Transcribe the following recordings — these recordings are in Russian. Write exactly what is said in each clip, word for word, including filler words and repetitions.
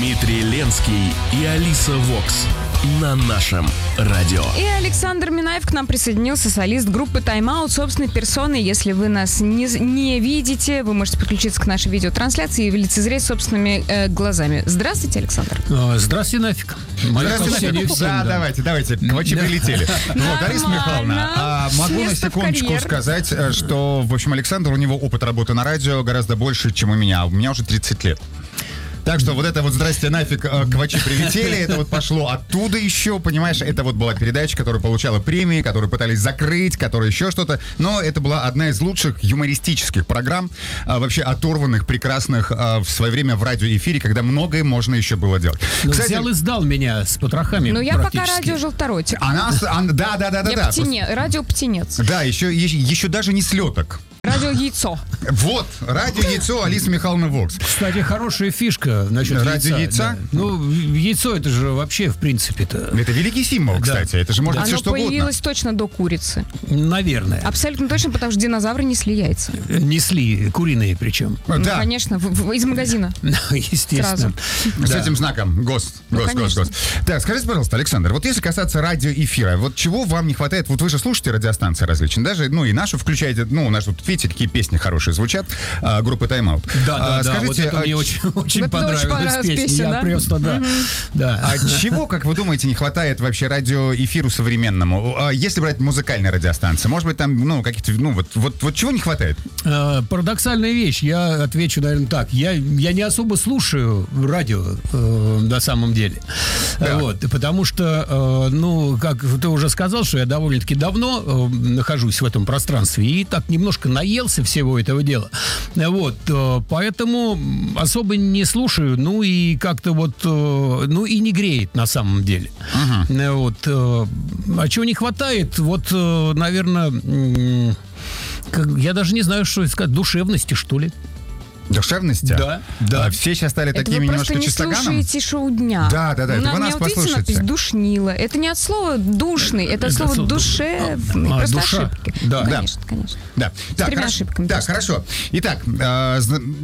Дмитрий Ленский и Алиса Вокс на нашем радио. И Александр Минаев к нам присоединился, солист группы Time Out, собственной персоной. Если вы нас не, не видите, вы можете подключиться к нашей видеотрансляции и лицезреть собственными э, глазами. Здравствуйте, Александр. Здравствуйте, нафиг. Здравствуйте, нафиг. Да, да, давайте, давайте. Квачи да. прилетели. Вот, Алиса Михайловна, а, могу на секундочку сказать, что, в общем, Александр, у него опыт работы на радио гораздо больше, чем у меня. У меня уже тридцать лет. Так что вот это вот «Здрасте, нафиг, квачи прилетели», это вот пошло оттуда еще, понимаешь, это вот была передача, которая получала премии, которую пытались закрыть, которая еще что-то, но это была одна из лучших юмористических программ, а, вообще оторванных, прекрасных а, в свое время в радиоэфире, когда многое можно еще было делать. Ну, Кстати, взял и сдал меня с потрохами. Ну, я пока радио «Желторотик». Она, она, да, да, да, да, я да. птине, радио «Птенец». Да, еще, еще, еще даже не слеток. Радио «Яйцо». Вот, радио «Яйцо», Алиса Михайловна Вокс. Кстати, хорошая фишка насчет радио яйца. яйца? Да. Ну, яйцо это же вообще, в принципе-то... Это великий символ, кстати. Да. Это же может Оно все что угодно. Оно появилось точно до курицы. Наверное. Абсолютно точно, потому что динозавры несли яйца. Несли, куриные причем. Да. Ну, конечно, в, в, из магазина. Естественно. Сразу. С Да. этим знаком. ГОСТ. Ну, ГОСТ, ГОСТ, ГОСТ. Так, скажите, пожалуйста, Александр, вот если касаться радиоэфира, вот чего вам не хватает? Вот вы же слушаете радиостанции различные, даже, ну, и нашу включаете, ну, у нас тут, видите, какие песни хорошие звучат, а, группы Time Out. Да, да, а, да, скажите, вот это а, мне очень, очень вот понравилась, очень понравилась песня. песня, Я да? просто, да. Угу. да. А чего, как вы думаете, не хватает вообще радиоэфиру современному? А если брать музыкальные радиостанции, может быть, там, ну, каких-то, ну, вот, вот, вот чего не хватает? Э, парадоксальная вещь. Я отвечу, наверное, так. Я, я не особо слушаю радио э, на самом деле. Да. Вот, потому что, э, ну, как ты уже сказал, что я довольно-таки давно э, нахожусь в этом пространстве и так немножко наелся всего этого дела. Вот, э, поэтому особо не слушаю, ну и как-то вот, э, ну и не греет на самом деле. Uh-huh. Вот, э, а чего не хватает, вот, э, наверное, э, как, я даже не знаю, что сказать, душевности, что ли. Душевности? Да, да. А все сейчас стали это такими немножко чистоганом? Это вы просто не слушаете шоу дня. Да, да, да, это На, вы нас вот видите послушайте. надпись «душнило». Это не от слова «душный», это от слова «душевный». А, просто душа. ошибки. Да. Конечно, конечно. Да. С Так, тремя хорошо. ошибками. Так, просто. хорошо. Итак, э,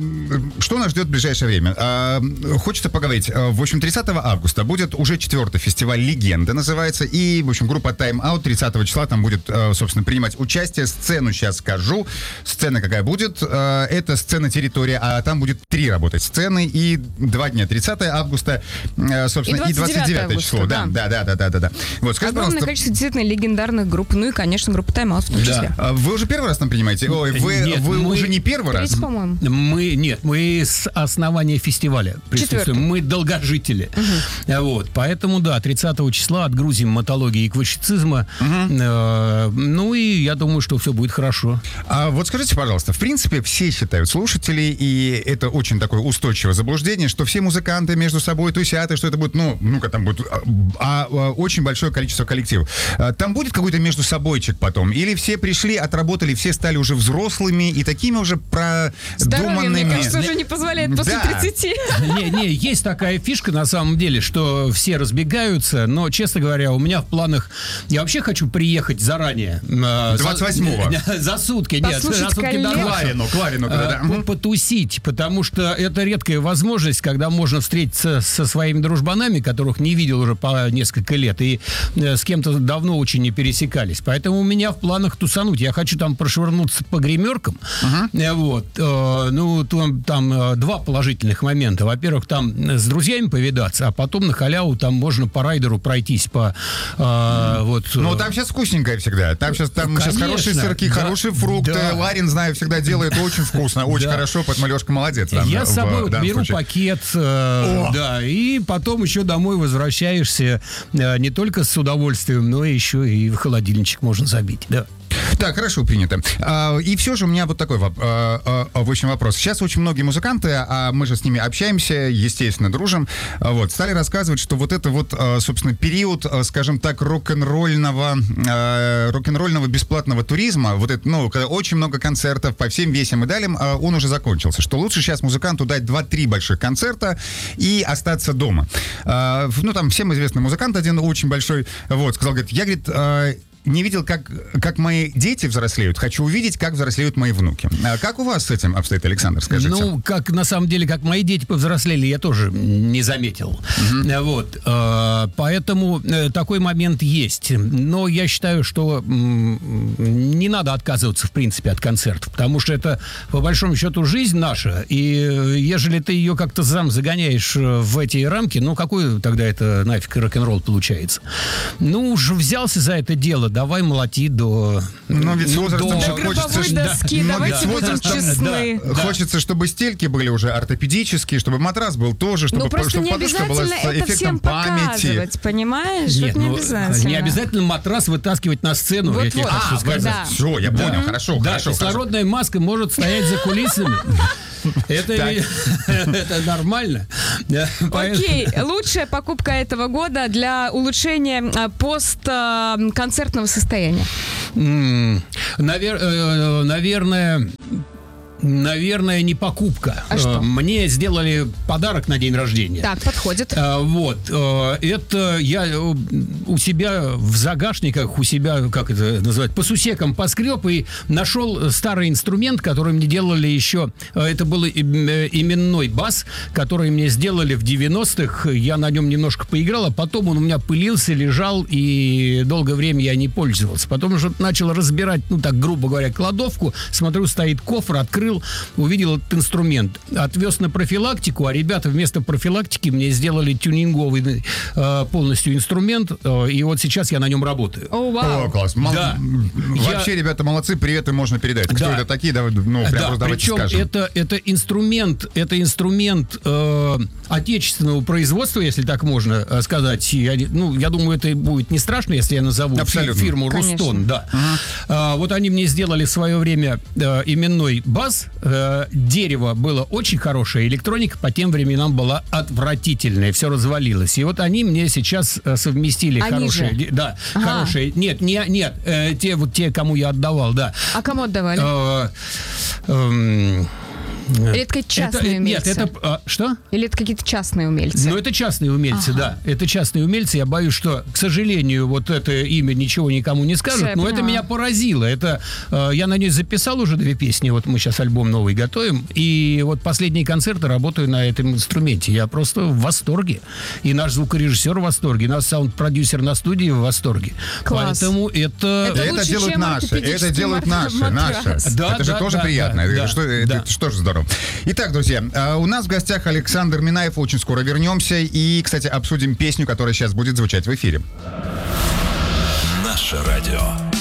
что нас ждет в ближайшее время? Э, хочется поговорить. В общем, тридцатого августа будет уже четвертый фестиваль «Легенда» называется. И, в общем, группа Time Out тридцатого числа там будет, э, собственно, принимать участие. Сцену сейчас скажу. Сцена какая будет? Э, это сцена «Территория», а там будет три работать сцены. И два дня, тридцатого августа, э, собственно, и двадцать девятое число. Да, да, да, да, да, да. да. Вот, скажите, огромное пожалуйста, количество действительно легендарных групп. Ну и, конечно, группа Time Out в том числе. а вы уже первый раз там принимаете? Ой, вы, Нет, вы мы- уже не первый раз? Третий, по-моему. Мы, нет, мы с основания фестиваля присутствуем. Четвертый. Мы долгожители. Угу. Вот, поэтому, да, тридцатого числа отгрузим мотологии и квашицизма. Угу. Э, ну и я думаю, что все будет хорошо. А вот скажите, пожалуйста, в принципе, все считают слушатели, и это очень такое устойчивое заблуждение, что все музыканты между собой тусят, и что это будет, ну, ну-ка там будет, а, а, а, очень большое количество коллективов. А, там будет какой-то между собойчик потом? Или все пришли, отработали, все стали уже взрослыми и такими уже Здоровье, продуманными? мне кажется, уже не позволяет после Да. тридцати. Не, не, есть такая фишка на самом деле, что все разбегаются, но, честно говоря, у меня в планах, я вообще хочу приехать заранее. э, двадцать восьмого. За, за сутки, нет, Послушать за сутки коллег. до нашего. Кларину, Кларину, Э, да, да. по- потусить, потому что это редкая возможность, когда можно встретиться со своими дружбанами, которых не видел уже по несколько лет, и э, с кем-то давно очень не пересекались. Поэтому у меня в планах тусануть. Я хочу там прошвырнуться по гримеркам. Uh-huh. Э, Вот. Э, ну, там, там э, два положительных момента. Во-первых, там с друзьями повидаться, а потом на халяву там можно по райдеру пройтись по... э, вот, Ну, там сейчас вкусненькое всегда. Там сейчас, там сейчас Конечно, хорошие сырки, да, хорошие фрукты. да. Ларин, знаю, всегда делает очень вкусно, очень Да. хорошо. Поэтому Лешка молодец. там, Я в с собой вот данном беру случае. пакет, э, О! да, и потом еще домой возвращаешься э, не только с удовольствием, но еще и в холодильничек можно забить, да. Так, хорошо, принято. А, и все же у меня вот такой воп- а, а, в общем вопрос. Сейчас очень многие музыканты, а мы же с ними общаемся, естественно, дружим, а, вот, стали рассказывать, что вот это вот, а, собственно, период, а, скажем так, рок-н-ролльного, а, рок-н-ролльного бесплатного туризма, вот это, ну, когда очень много концертов по всем весям и далям, а, он уже закончился. Что лучше сейчас музыканту дать два-три больших концерта и остаться дома. А, ну, там всем известный музыкант один очень большой, вот, сказал, говорит, я, говорит, а, не видел, как, как мои дети взрослеют. Хочу увидеть, как взрослеют мои внуки. А как у вас с этим обстоит, Александр, скажите? Ну, как на самом деле, как мои дети повзрослели, я тоже не заметил. Uh-huh. Вот. Поэтому такой момент есть. Но я считаю, что не надо отказываться, в принципе, от концертов, потому что это, по большому счету, жизнь наша. И ежели ты ее как-то сам загоняешь в эти рамки, ну, какой тогда это нафиг рок-н-ролл получается? Ну, уж взялся за это дело, давай молоти до... Но ведь с возрастом до хочется... доски, да, давайте будем честны. Да, да. Хочется, чтобы стельки были уже ортопедические, чтобы матрас был тоже, чтобы, ну, чтобы подушка была с эффектом памяти. Понимаешь? Нет, не ну, обязательно. Не обязательно матрас вытаскивать на сцену, вот, я тебе вот. хочу а, сказать. да. Все, я понял, да. хорошо, Да, хорошо. кислородная хорошо. маска может стоять за кулисами. Это, это нормально. Окей, лучшая покупка этого года для улучшения постконцертного состояния? Навер, наверное... Наверное, не покупка. А что? Мне сделали подарок на день рождения. Так, подходит. А, вот. Это я у себя в загашниках, у себя, как это называть, по сусекам поскреб и нашел старый инструмент, который мне делали еще... Это был именной бас, который мне сделали в девяностых. Я на нем немножко поиграл, а потом он у меня пылился, лежал, и долгое время я не пользовался. Потом уже начал разбирать, ну так, грубо говоря, кладовку. Смотрю, стоит кофр, открыл, увидел этот инструмент, отвез на профилактику, а ребята вместо профилактики мне сделали тюнинговый э, полностью инструмент, э, и вот сейчас я на нем работаю. О, вау. О, класс. Мол... Да. Вообще, я... ребята, молодцы, привет им можно передать. Кто да. это такие? Давай, ну, прямо да, давайте причем скажем. это, это инструмент, это инструмент э, отечественного производства, если так можно э, сказать. Я, ну, я думаю, это будет не страшно, если я назову Абсолютно. фирму Рустон. Да. Uh-huh. А, вот они мне сделали в свое время э, именной бас. Э, дерево было очень хорошее, электроника по тем временам была отвратительная, все развалилось. И вот они мне сейчас э, совместили они хорошие... Же? Да, ага. хорошие... Нет, не, нет, э, те, вот те, кому я отдавал, да. А кому отдавали? Э, э, Или это какие-то частные это, умельцы? Нет, это... А, что? Или это какие-то частные умельцы? Ну, это частные умельцы, ага. да. Это частные умельцы. Я боюсь, что, к сожалению, вот это имя ничего никому не скажет. Все, но это меня поразило. Это, э, я на ней записал уже две песни. Вот мы сейчас альбом новый готовим. И вот последние концерты работаю на этом инструменте. Я просто в восторге. И наш звукорежиссер в восторге. И наш саунд-продюсер на студии в восторге. Класс. Поэтому это... Это, это лучше, делают наши. Это делают наши. наши. Да, это же да, тоже да, приятно. Да, это, да, что, да. это что же здорово. Итак, друзья, у нас в гостях Александр Минаев. Очень скоро вернемся. И, кстати, обсудим песню, которая сейчас будет звучать в эфире. Наше радио.